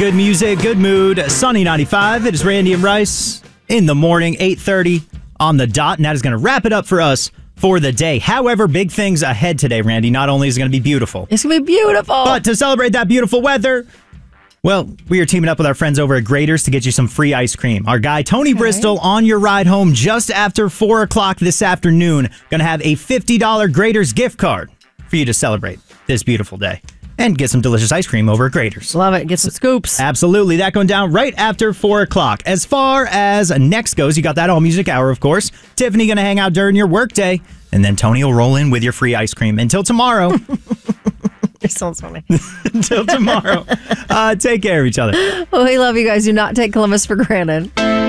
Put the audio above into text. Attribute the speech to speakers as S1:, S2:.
S1: good music, good mood. Sunny 95. It is Randy and Rice in the morning, 8:30 on the dot. And that is going to wrap it up for us for the day. However, big things ahead today, Randy. Not only is it going to be beautiful.
S2: It's going to be beautiful.
S1: But to celebrate that beautiful weather, well, we are teaming up with our friends over at Graeter's to get you some free ice cream. Our guy, Tony Bristol, on your ride home just after 4 o'clock this afternoon, going to have a $50 Graeter's gift card for you to celebrate this beautiful day and get some delicious ice cream over at Graeter's.
S2: Love it. Get some scoops.
S1: Absolutely. That going down right after 4 o'clock. As far as next goes, you got that all music hour, of course. Tiffany going to hang out during your workday, and then Tony will roll in with your free ice cream. Until tomorrow.
S2: It sounds funny.
S1: Until tomorrow. Take care of each other.
S2: Well, we love you guys. Do not take Columbus for granted.